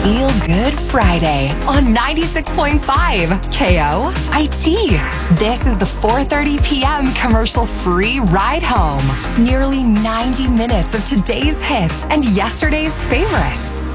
Feel Good Friday on 96.5 KOIT. This is the 4:30 p.m. commercial-free ride home. Nearly 90 minutes of today's hits and yesterday's favorites.